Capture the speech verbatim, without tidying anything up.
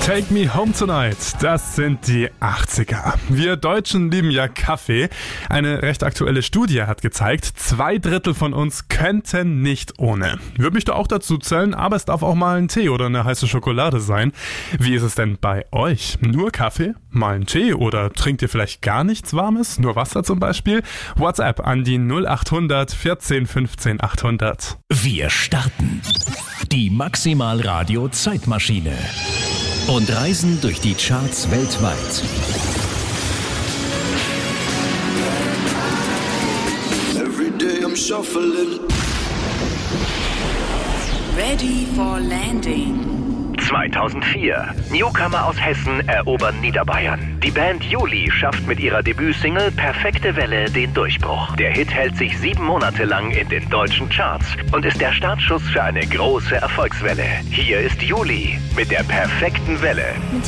Take Me Home Tonight, das sind die achtziger. Wir Deutschen lieben ja Kaffee. Eine recht aktuelle Studie hat gezeigt, zwei Drittel von uns könnten nicht ohne. Würde mich da auch dazu zählen, aber es darf auch mal ein Tee oder eine heiße Schokolade sein. Wie ist es denn bei euch? Nur Kaffee? Mal ein Tee? Oder trinkt ihr vielleicht gar nichts Warmes? Nur Wasser zum Beispiel? WhatsApp an die null achthundert vierzehn fünfzehn achthundert. Wir starten die Maximal Radio Zeitmaschine und reisen durch die Charts weltweit. Every day I'm shuffling. Ready for landing. zweitausendvier. Newcomer aus Hessen erobern Niederbayern. Die Band Juli schafft mit ihrer Debütsingle Perfekte Welle den Durchbruch. Der Hit hält sich sieben Monate lang in den deutschen Charts und ist der Startschuss für eine große Erfolgswelle. Hier ist Juli mit der perfekten Welle.